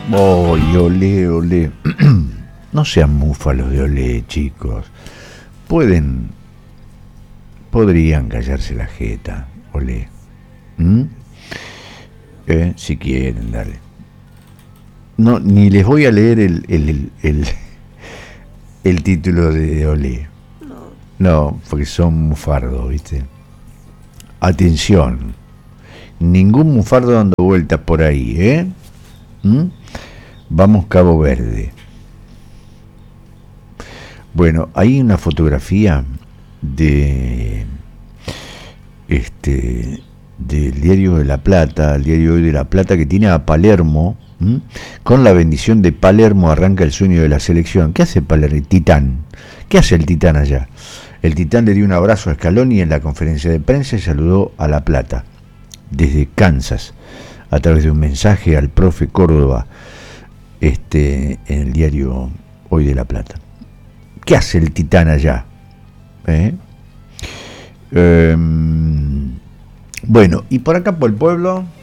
Oh, y olé, olé. No sean múfalos de olé, chicos. Podrían callarse la jeta, olé. ¿Mm? Si quieren, dale. No, ni les voy a leer el título de olé. No, porque son mufardos, ¿viste? Atención. Ningún mufardo dando vueltas por ahí, ¿eh? ¿Mm? Vamos Cabo Verde. Bueno, hay una fotografía de del diario de La Plata, el diario Hoy de La Plata, que tiene a Palermo, ¿m? Con la bendición de Palermo arranca el sueño de la selección. ¿Qué hace Palermo? Titán. ¿Qué hace el Titán allá? El Titán le dio un abrazo a Scaloni en la conferencia de prensa y saludó a La Plata desde Kansas a través de un mensaje al profe Córdoba en el diario Hoy de La Plata. ¿Qué hace el Titán allá? Bueno, y por acá por el pueblo,